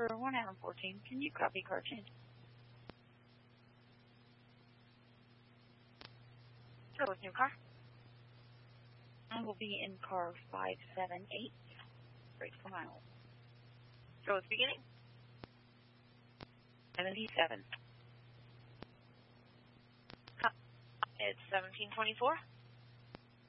for 1 hour and 14. Can you copy car change? So with new car? I will be in car 578. Brake for miles. So it's beginning? 77. It's 1724.